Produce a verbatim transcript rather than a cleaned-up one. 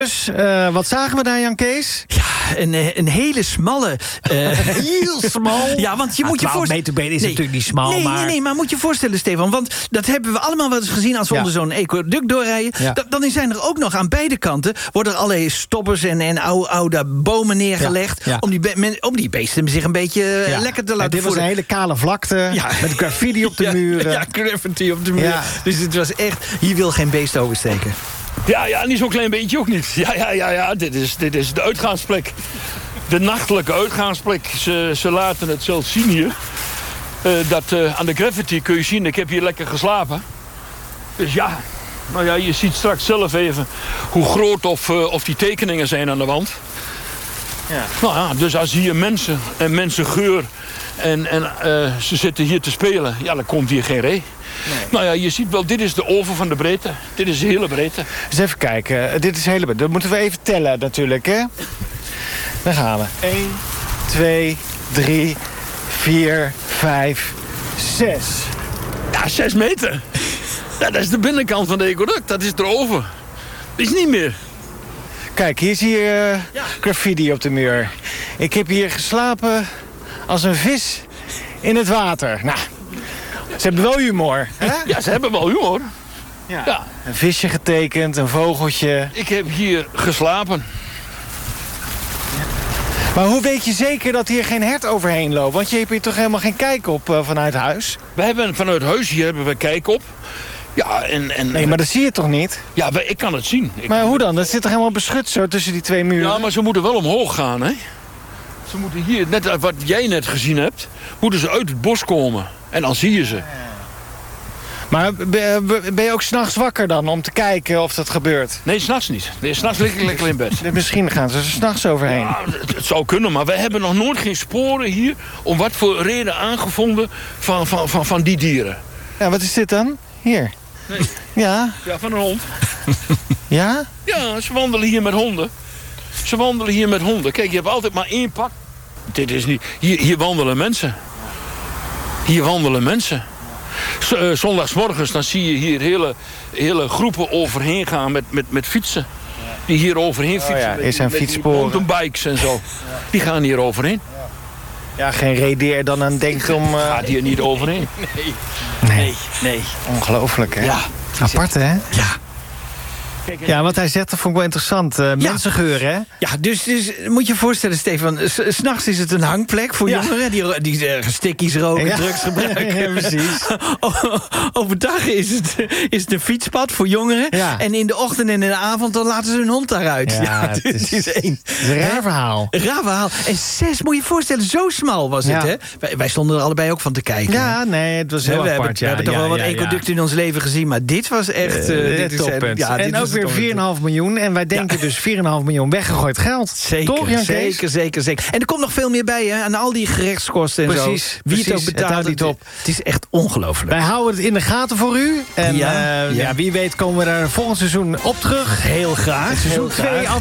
Dus, uh, wat zagen we daar, Jan Kees? Ja, een, een hele smalle... Uh, Heel smal? Ja, want je ah, moet je voorstellen... meter benen is nee, natuurlijk niet smal, nee, maar... Nee, nee, maar moet je voorstellen, Stefan, want dat hebben we allemaal wel eens gezien als we ja. onder zo'n ecoduct doorrijden. Ja. Da, dan zijn er ook nog aan beide kanten, worden er allerlei stoppers en, en oude, oude bomen neergelegd, ja. Ja. Om, die be, men, om die beesten zich een beetje ja. lekker te laten voelen. Dit was een hele kale vlakte, ja. met graffiti op de ja, muren. Ja, graffiti op de muren. Ja. Dus het was echt, hier wil geen beest oversteken. Ja, ja, niet zo'n klein beetje ook niet. Ja, ja, ja, ja. Dit, is, dit is de uitgaansplek. De nachtelijke uitgaansplek. Ze, ze laten het zelfs zien hier. Uh, dat, uh, aan de graffiti kun je zien, ik heb hier lekker geslapen. Dus ja, nou ja, je ziet straks zelf even hoe groot of, uh, of die tekeningen zijn aan de wand. Ja. Nou ja, dus als hier mensen en mensengeur en, en uh, ze zitten hier te spelen, ja, dan komt hier geen ree. Nee. Nou ja, je ziet wel, dit is de oven van de breedte. Dit is de hele breedte. Eens even kijken. Dit is de hele breedte. Dat moeten we even tellen natuurlijk, hè? Daar gaan we. één, twee, drie, vier, vijf, zes. Ja, zes meter. Ja, dat is de binnenkant van de ecoduct. Dat is de oven. Dat is niet meer. Kijk, hier zie je uh, ja. graffiti op de muur. Ik heb hier geslapen als een vis in het water. Nou... Ze hebben wel humor, hè? Ja, ze hebben wel humor. Ja. Ja. Een visje getekend, een vogeltje. Ik heb hier geslapen. Ja. Maar hoe weet je zeker dat hier geen hert overheen loopt? Want je hebt hier toch helemaal geen kijk op uh, vanuit huis? We hebben vanuit huis hier hebben we kijk op. Ja, en, en, nee, maar dat zie je toch niet? Ja, ik kan het zien. Ik maar hoe dan? Dat zit toch helemaal beschut zo tussen die twee muren? Ja, maar ze moeten wel omhoog gaan, hè? Ze moeten hier, net wat jij net gezien hebt, moeten ze uit het bos komen. En dan zie je ze. Maar ben je ook 's nachts wakker dan om te kijken of dat gebeurt? Nee, 's nachts niet. Nee, 's nachts lig ik lekker in bed. Misschien gaan ze er 's nachts overheen. Ja, het, het zou kunnen, maar we hebben nog nooit geen sporen hier... om wat voor reden aangevonden van, van, van, van die dieren. Ja, wat is dit dan? Hier. Nee. Ja? Ja, van een hond. Ja? Ja, ze wandelen hier met honden. Ze wandelen hier met honden. Kijk, je hebt altijd maar één pak. Dit is niet... Hier, hier wandelen mensen. Hier wandelen mensen. Z- uh, zondagsmorgens dan zie je hier hele, hele groepen overheen gaan met, met, met fietsen. Die hier overheen fietsen. Oh ja, met, is een met fietssporen. mountainbikes en zo. Die gaan hier overheen. Ja, geen reden dan aan denkt om... Uh... Gaat hier niet overheen. Nee. Nee. Nee. nee. Ongelooflijk, hè? Ja. Apart, hè? Ja. Ja, wat hij zegt, dat vond ik wel interessant. Uh, ja. Mensengeur, hè? Ja, dus, dus moet je je voorstellen, Stefan... S- s'nachts is het een hangplek voor ja. jongeren... die, die uh, stickies roken, ja. drugs gebruiken. Ja, precies. Overdag is het, is het een fietspad voor jongeren... Ja. en in de ochtend en in de avond dan laten ze hun hond daaruit. Ja, ja het dit is, is één. Het is een raar verhaal. Een raar verhaal. En zes, moet je je voorstellen, zo smal was ja. het, hè? Wij, wij stonden er allebei ook van te kijken. Ja, nee, het was heel we apart. Hebben, ja, we hebben toch ja, wel wat ja, ecoducten ja. in ons leven gezien... maar dit was echt... Uh, uh, dit toppunt. Ja, en dit ook weer vier komma vijf miljoen. En wij denken ja. dus vier komma vijf miljoen weggegooid geld. Zeker, toch, Jan Kees? zeker, zeker, zeker. En er komt nog veel meer bij, hè? Aan al die gerechtskosten en precies, zo. Wie precies, het ook betaalt, het, niet op. het is echt ongelooflijk. Wij houden het in de gaten voor u. En ja, uh, ja. Ja, wie weet komen we daar volgend seizoen op terug. Heel graag. Seizoen twee